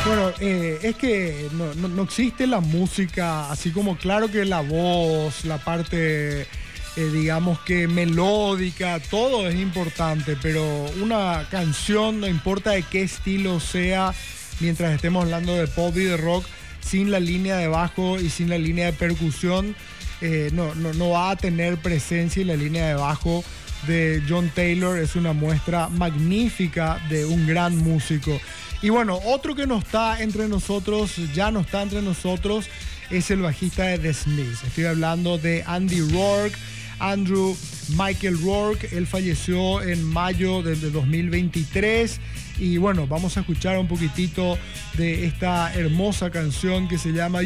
Bueno, es que no existe la música, así como claro que la voz, la parte, digamos que melódica, todo es importante, pero una canción, no importa de qué estilo sea, mientras estemos hablando de pop y de rock, sin la línea de bajo y sin la línea de percusión, no va a tener presencia, y la línea de bajo de John Taylor es una muestra magnífica de un gran músico. Y bueno, otro que no está entre nosotros, ya no está entre nosotros, es el bajista de The Smiths. Estoy hablando de Andy Rourke, Andrew Michael Rourke. Él falleció en mayo de 2023. Y bueno, vamos a escuchar un poquitito de esta hermosa canción que se llama